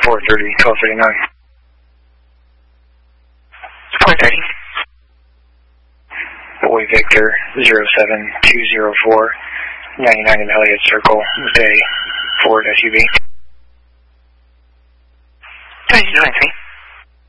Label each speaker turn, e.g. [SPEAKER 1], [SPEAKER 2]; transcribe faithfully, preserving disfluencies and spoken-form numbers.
[SPEAKER 1] four thirty, twelve thirty-nine. four thirty. Boy Victor, zero seven two zero four, ninety-nine in Elliott Circle, with a Ford S U V.